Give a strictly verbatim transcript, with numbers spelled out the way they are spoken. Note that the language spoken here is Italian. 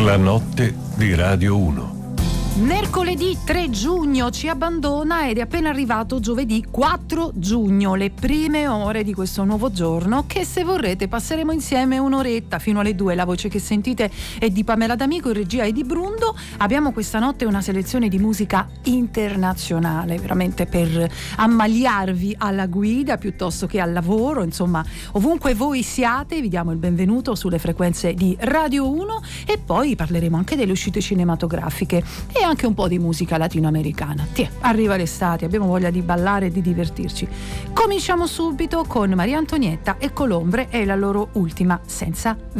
La notte di Radio uno. Mercoledì tre giugno ci abbandona ed è appena arrivato giovedì quattro giugno, le prime ore di questo nuovo giorno che, se vorrete, passeremo insieme un'oretta fino alle due. La voce che sentite è di Pamela D'Amico, in regia è di Brundo. Abbiamo questa notte una selezione di musica internazionale, veramente per ammaliarvi alla guida piuttosto che al lavoro, insomma ovunque voi siate vi diamo il benvenuto sulle frequenze di Radio uno, e poi parleremo anche delle uscite cinematografiche e anche un po' di musica latinoamericana. Tiè, arriva l'estate, abbiamo voglia di ballare e di divertirci. Cominciamo subito con Maria Antonietta e Colombre e la loro ultima, Senza